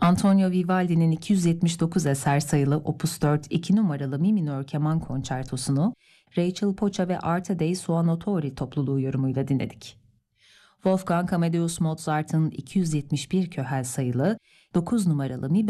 Antonio Vivaldi'nin 279 eser sayılı Opus 4 2 numaralı Mi minör keman konçertosunu Rachel Pocha ve Arte dei Suonatori topluluğu yorumuyla dinledik. Wolfgang Amadeus Mozart'ın 271 köhel sayılı 9 numaralı Mi